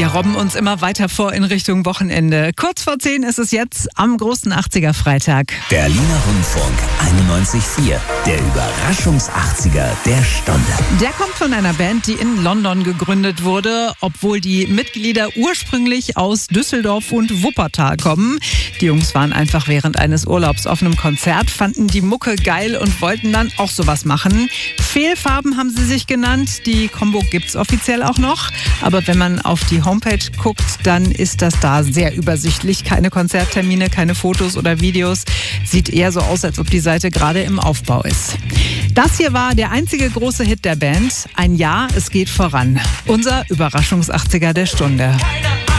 robben uns immer weiter vor in Richtung Wochenende. Kurz vor 10 ist es jetzt am großen 80er Freitag. Berliner Rundfunk 91.4, der Überraschungs-80er der Stunde. Der kommt von einer Band, die in London gegründet wurde, obwohl die Mitglieder ursprünglich aus Düsseldorf und Wuppertal kommen. Die Jungs waren einfach während eines Urlaubs auf einem Konzert, fanden die Mucke geil und wollten dann auch sowas machen. Fehlfarben haben sie sich genannt. Die Combo gibt's offiziell auch noch. Aber wenn man auf die Homepage guckt, dann ist das da sehr übersichtlich. Keine Konzerttermine, keine Fotos oder Videos. Sieht eher so aus, als ob die Seite gerade im Aufbau ist. Das hier war der einzige große Hit der Band. Ein Jahr, es geht voran. Unser Überraschungs-80er der Stunde.